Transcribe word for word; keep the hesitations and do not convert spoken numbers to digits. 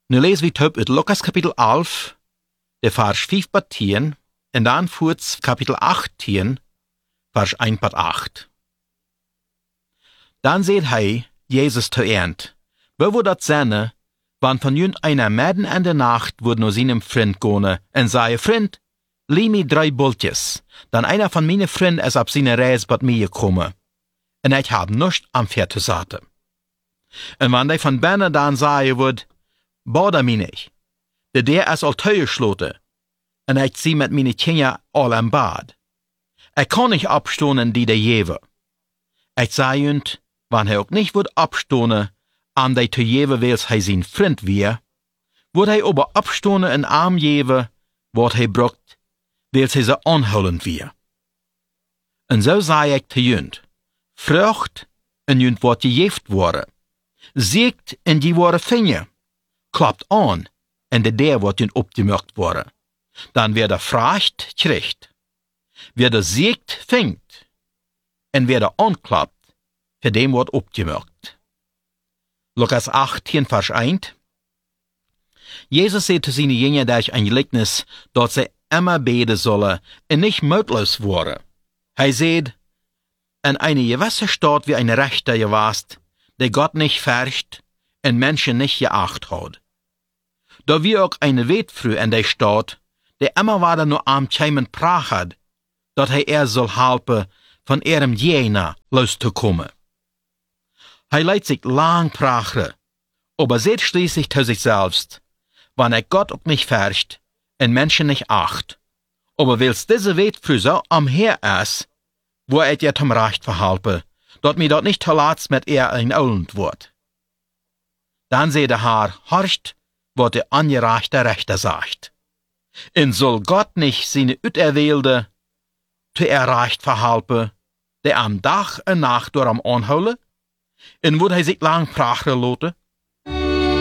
Nu lezen we het uit Lukas kapitel elf, de vers vijf tot tien, en dan voort kapitel achttien, vers één tot acht. Dan zegt hij, Jezus te eind, we wo dat zijn, want van jun einer midden in de nacht wordt naar zijn vriend komen en zei, vriend, lie me drie bultjes, dan einer van mijn vrienden is op zijn reis bij mij gekomen, en ik heb nichts am Pferd te zaten. En wanneer hij van binnen dan zei wordt, boder mij niet, de deur is al toegesloten, en ik zie met mijn kinderen al in bad. Ik kan niet opstonen die de jewe. Ik zei junt, wanneer hij ook niet wordt opstonen, aan die te jewe wils hij zijn vriend weer, wordt hij over opstonen en arm jewe, wordt hij brukt, wils hij ze onhullend weer. En zo zei ik te junt, vrucht, en junt wordt gejeefd worden, ziekt en die worden vinger, klapt aan, en de deur wordt junt opgemerkt worden. Dan wer der vraagt, kriegt. Wer der siegt, vingt. En wer der anklappt, für dem wordt opgemerkt. Lukas achttien, vers één. Jezus zei zu seinen Jüngern durch ein Gleichnis, dat sie immer beten sollen en nicht mutlos worden. Hij zei, in eine gewisse Stadt wie ein Rechter gewast, der Gott nicht fürcht en Menschen nicht geacht hat. Da wie auch eine Wetfrau in der Stadt, der immer wieder nur am Tjeimen prachet, dat hij er soll helpen van ihrem Jener loszukommen. Hij leidt sich lang prachen, aber seht schließlich zu sich selbst, wann er Gott auch nicht fürcht en Menschen nicht acht, aber wils diese Wetfrau so am Her ist, wo er ihr zum Recht verhalten, dat mir dort nicht zuletzt mit ihr ein Ollend wird. Dann seht der Herr, horcht, wat der angereichte Rechter sagt. En soll Gott nicht seine Uterwählte zu erreicht verhalten, der am Tag und Nacht door am anholen? En wordt hij zich lang praten laten?